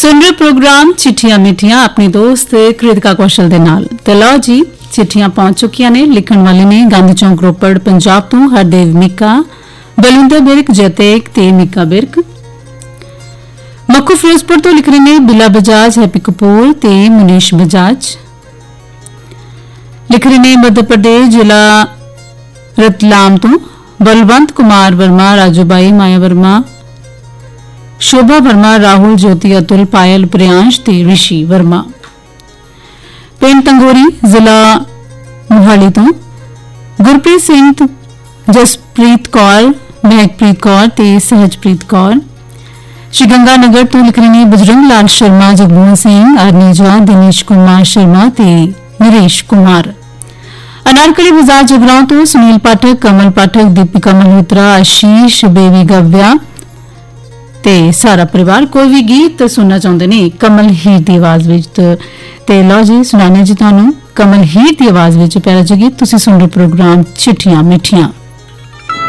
सुन रहे प्रोग्राम चिट्ठियां मिठियां अपनी दोस्त कृतिका कौशल दे नाल ते लो जी चिट्ठियां पहुंच चुकियां ने। लिखण वाले ने गांधी चौक रोपड़ पंजाब तो हरदेव मिक्का, बलिंदर बिरक, जतेक ते मिक्का बिरक। मक्खू फिरोजपुर तो लिख रहे ने बिला बजाज, हैप्पी कपूर ते मुनीश बजाज। लिख रहे ने मध्य प्रदेश जिला रतलाम तो बलवंत कुमार वर्मा, राजूबाई, माया वर्मा, शोभा वर्मा, राहुल, ज्योति, अतुल, पायल, प्रियांश ते ऋषि वर्मा। पिंड तंगोरी जिला मोहाली तो गुरप्रीत सिंह, जसप्रीत कौर, महकप्रीत कौर ते सहजप्रीत कौर। श्री गंगानगर तो लिख रहे ने बजरंग लाल शर्मा, जगमोहन सिंह, अरनीजा, दिनेश कुमार शर्मा ते नरेश कुमार। अनारकली बाजार जगरांव तो सुनील पाठक, कमल पाठक, दीपिका मल्होत्रा, आशीष, बेबी गव्या ते सारा परिवार। कोई भी गीत सुनना चाहते ने कमल हीर की आवाज ते लो जी सुनाने जी तुहानू कमल हीर की आवाज प्यारा जी गीत। तुसीं सुन रहे प्रोग्राम चिट्ठियां मिठियां।